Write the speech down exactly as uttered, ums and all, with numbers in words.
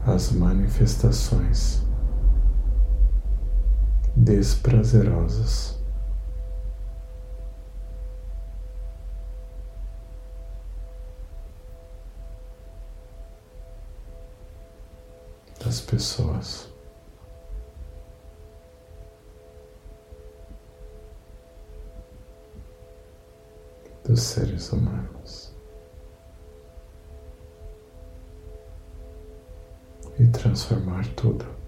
as manifestações desprazerosas das pessoas. Dos seres humanos e transformar tudo